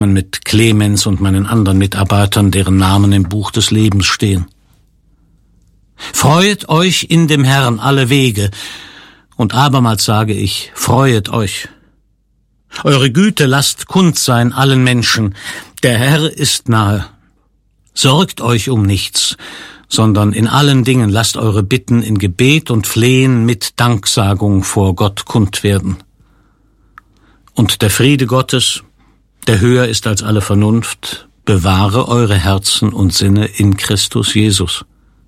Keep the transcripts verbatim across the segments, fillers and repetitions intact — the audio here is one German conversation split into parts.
mit Clemens und meinen anderen Mitarbeitern, deren Namen im Buch des Lebens stehen. Freuet euch in dem Herrn alle Wege, und abermals sage ich, freuet euch. Eure Güte lasst kund sein allen Menschen, der Herr ist nahe. Sorgt euch um nichts, sondern in allen Dingen lasst eure Bitten in Gebet und Flehen mit Danksagung vor Gott kund werden. Und der Friede Gottes, der höher ist als alle Vernunft, bewahre eure Herzen und Sinne in Christus Jesus.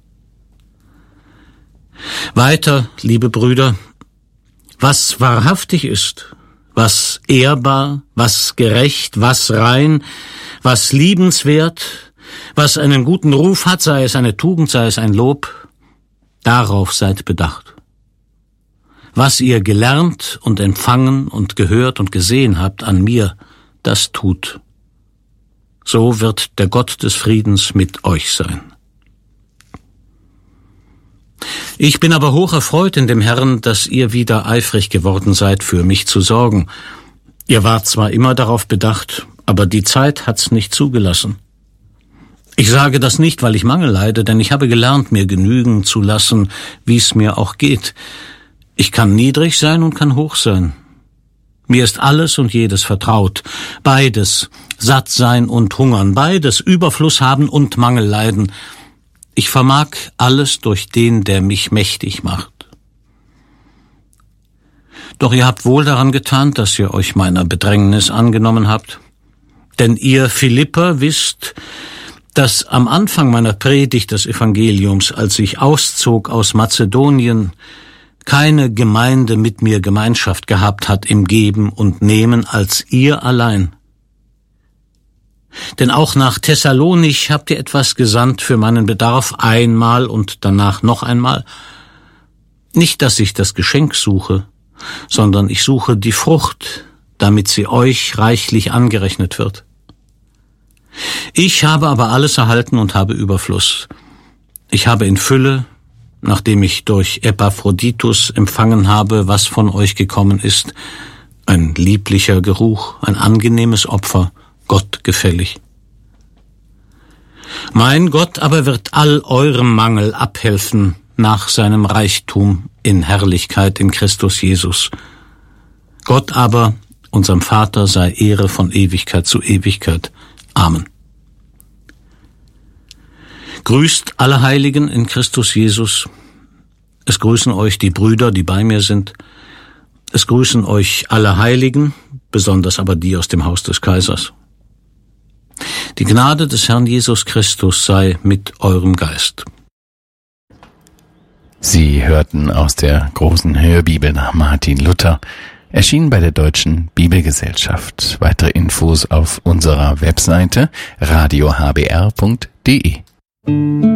Weiter, liebe Brüder, was wahrhaftig ist, was ehrbar, was gerecht, was rein, was liebenswert, was einen guten Ruf hat, sei es eine Tugend, sei es ein Lob, darauf seid bedacht. Was ihr gelernt und empfangen und gehört und gesehen habt an mir, das tut. So wird der Gott des Friedens mit euch sein. Ich bin aber hoch erfreut in dem Herrn, dass ihr wieder eifrig geworden seid, für mich zu sorgen. Ihr wart zwar immer darauf bedacht, aber die Zeit hat's nicht zugelassen. Ich sage das nicht, weil ich Mangel leide, denn ich habe gelernt, mir genügen zu lassen, wie es mir auch geht. Ich kann niedrig sein und kann hoch sein. Mir ist alles und jedes vertraut, beides, satt sein und hungern, beides, Überfluss haben und Mangel leiden. Ich vermag alles durch den, der mich mächtig macht. Doch ihr habt wohl daran getan, dass ihr euch meiner Bedrängnis angenommen habt. Denn ihr Philipper wisst, dass am Anfang meiner Predigt des Evangeliums, als ich auszog aus Mazedonien, keine Gemeinde mit mir Gemeinschaft gehabt hat im Geben und Nehmen als ihr allein. Denn auch nach Thessalonich habt ihr etwas gesandt für meinen Bedarf einmal und danach noch einmal. Nicht, dass ich das Geschenk suche, sondern ich suche die Frucht, damit sie euch reichlich angerechnet wird. Ich habe aber alles erhalten und habe Überfluss. Ich habe in Fülle, nachdem ich durch Epaphroditus empfangen habe, was von euch gekommen ist, ein lieblicher Geruch, ein angenehmes Opfer, Gott gefällig. Mein Gott aber wird all eurem Mangel abhelfen nach seinem Reichtum in Herrlichkeit in Christus Jesus. Gott aber, unserem Vater, sei Ehre von Ewigkeit zu Ewigkeit. Amen. Grüßt alle Heiligen in Christus Jesus. Es grüßen euch die Brüder, die bei mir sind. Es grüßen euch alle Heiligen, besonders aber die aus dem Haus des Kaisers. Die Gnade des Herrn Jesus Christus sei mit eurem Geist. Sie hörten aus der großen Hörbibel nach Martin Luther, erschienen bei der Deutschen Bibelgesellschaft. Weitere Infos auf unserer Webseite radio h b r punkt d e.